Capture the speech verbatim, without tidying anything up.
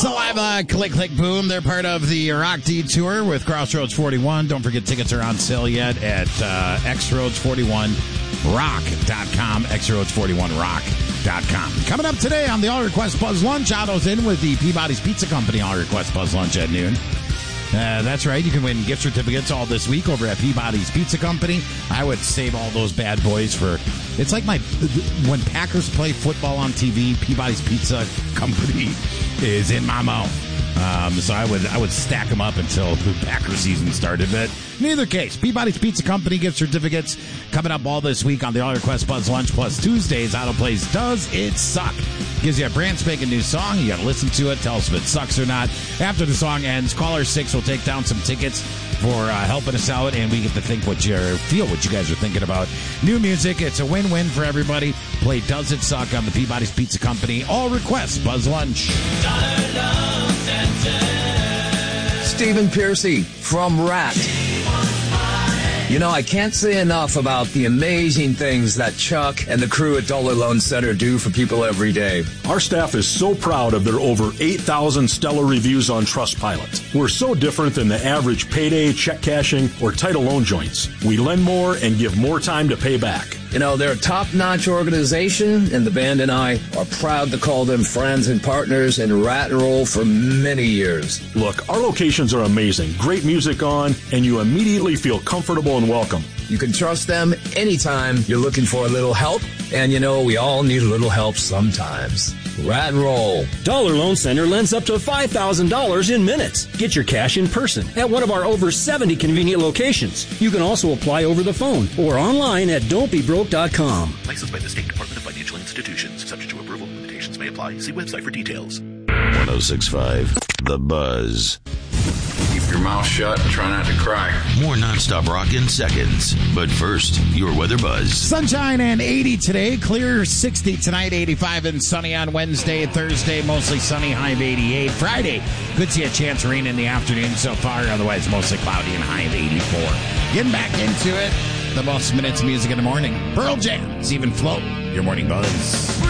Saliva, Click Click Boom. They're part of the Rock D Tour with Crossroads forty-one. Don't forget, tickets are on sale yet at uh, x roads forty-one rock dot com, x roads forty-one rock dot com. Coming up today on the All Request Buzz Lunch, Otto's in with the Peabody's Pizza Company All Request Buzz Lunch at noon. Uh, that's right. You can win gift certificates all this week over at Peabody's Pizza Company. I would save all those bad boys for... It's like my... When Packers play football on T V, Peabody's Pizza Company is in my mouth. Um, so I would I would stack them up until the Packer season started. But in either case, Peabody's Pizza Company gift certificates coming up all this week on the All Request Buzz Lunch. Plus Tuesdays, Otto plays Does It Suck? Gives you a brand spanking new song. You got to listen to it. Tell us if it sucks or not. After the song ends, caller six will take down some tickets for uh, helping us out, and we get to think what you feel, what you guys are thinking about new music. It's a win-win for everybody. Play Does It Suck on the Peabody's Pizza Company All Request Buzz Lunch. Stephen Piercy from Rat. You know, I can't say enough about the amazing things that Chuck and the crew at Dollar Loan Center do for people every day. Our staff is so proud of their over eight thousand stellar reviews on Trustpilot. We're so different than the average payday, check cashing, or title loan joints. We lend more and give more time to pay back. You know, they're a top-notch organization, and the band and I are proud to call them friends and partners in Rat and Roll for many years. Look, our locations are amazing. Great music on, and you immediately feel comfortable and welcome. You can trust them anytime you're looking for a little help, and you know, we all need a little help sometimes. Rat and Roll. Dollar Loan Center lends up to five thousand dollars in minutes. Get your cash in person at one of our over seventy convenient locations. You can also apply over the phone or online at don't be broke dot com. Licensed by the State Department of Financial Institutions. Subject to approval. Limitations may apply. See website for details. one oh six point five The Buzz. Keep your mouth shut and try not to cry. More nonstop rock in seconds. But first, your weather buzz. Sunshine and eighty today. Clear sixty tonight, eighty-five and sunny on Wednesday. Thursday, mostly sunny, high of eighty-eight. Friday, could see a chance of rain in the afternoon so far. Otherwise, mostly cloudy and high of eighty-four. Getting back into it. The most minutes of music in the morning. Pearl Jam, Stephen Float, your morning buzz.